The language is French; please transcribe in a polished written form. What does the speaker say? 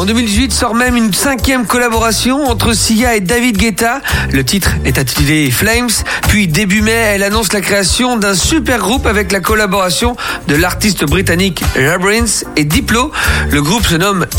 En 2018 sort même une 5e collaboration entre Sia et David Guetta. Le titre est intitulé Flames. Puis début mai, elle annonce la création d'un super groupe avec la collaboration de l'artiste britannique Labyrinth et Diplo. Le groupe se nomme